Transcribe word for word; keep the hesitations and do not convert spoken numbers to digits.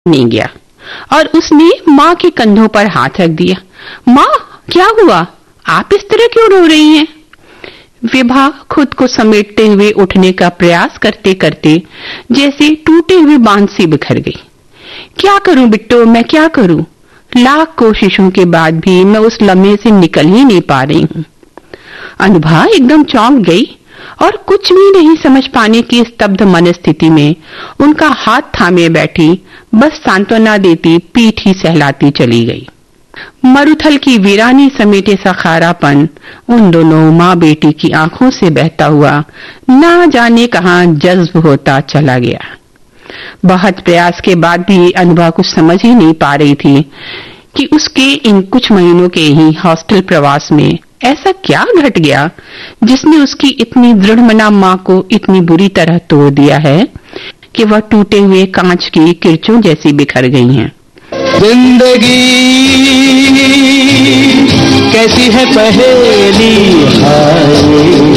नहीं गया और उसने माँ के कंधों पर हाथ रख दिया। माँ, क्या हुआ? आप इस तरह क्यों रो रही हैं? विभा खुद को समेटते हुए उठने का प्रयास करते करते जैसे टूटे हुए बांध से बिखर गई। क्या करूं बिट्टो, मैं क्या करूं? लाख कोशिशों के बाद भी मैं उस लम्हे से निकल ही नहीं पा रही हूं। अनुभा एकदम चौंक गई और कुछ भी नहीं समझ पाने की स्तब्ध मनस्थिति में उनका हाथ थामे बैठी बस सांत्वना देती पीठ ही सहलाती चली गई। मरुथल की वीरानी समेटे सा खारापन उन दोनों माँ बेटी की आंखों से बहता हुआ ना जाने कहां जज्ब होता चला गया। बहुत प्रयास के बाद भी अनुभा कुछ समझ ही नहीं पा रही थी कि उसके इन कुछ महीनों के ही हॉस्टल प्रवास में ऐसा क्या घट गया जिसने उसकी इतनी दृढ़मना माँ को इतनी बुरी तरह तोड़ दिया है कि वह टूटे हुए कांच की किरचों जैसी बिखर गई हैं। जिंदगी कैसी है पहेली हाय